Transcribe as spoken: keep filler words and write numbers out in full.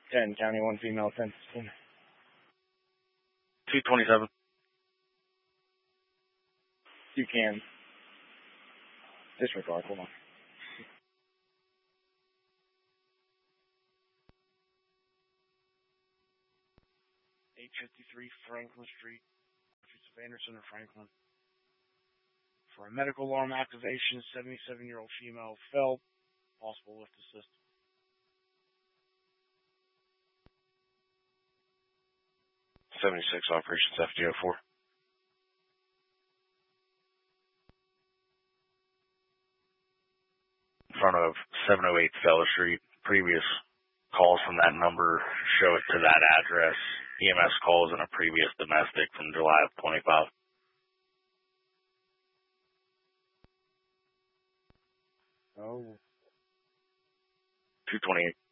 ten, County one female, ten fifteen. two twenty-seven. You can. Disregard, hold on. eight fifty-three Franklin Street, of Anderson or Franklin. For a medical alarm activation, seventy-seven-year-old female fell, possible lift assist. seventy-six Operations F D O four. In front of seven oh eight Fella Street. Previous calls from that number show it to that address. E M S calls in a previous domestic from July of twenty-five. Oh. two twenty-eight.